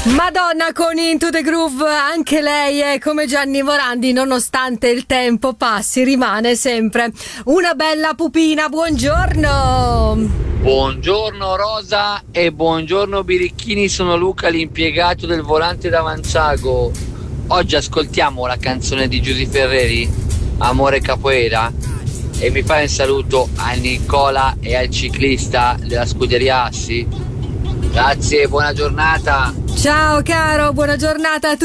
Madonna con Into the Groove, anche lei è come Gianni Morandi, nonostante il tempo passi rimane sempre una bella pupina. Buongiorno. Buongiorno Rosa e buongiorno Birichini, sono Luca, l'impiegato del volante d'Avanzago. Oggi ascoltiamo la canzone di Giuseppe Ferreri, Amore Capoeira, e mi fai un saluto a Nicola e al ciclista della scuderia Assi. Grazie, buona giornata. Ciao caro, buona giornata a tutti.